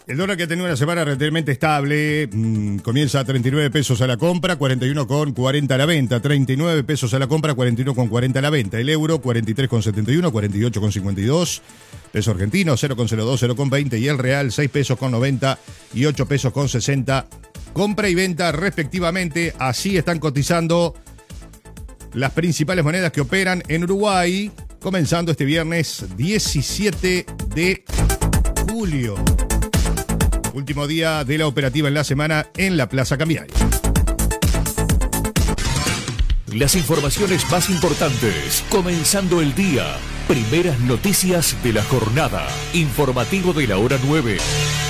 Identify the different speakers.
Speaker 1: El dólar, que tenía una semana relativamente estable, comienza a 39 pesos a la compra, 41,40 a la venta, 39 pesos a la compra, 41,40 a la venta. El euro, 43,71, 48,52, peso argentino, 0,02, 0,20 y el real, 6 pesos con 90 y 8 pesos con 60. Compra y venta respectivamente, así están cotizando las principales monedas que operan en Uruguay, comenzando este viernes 17 de julio. Último día de la operativa en la semana en la Plaza Cambiaria.
Speaker 2: Las informaciones más importantes, comenzando el día. Primeras noticias de la jornada. Informativo de la hora 9.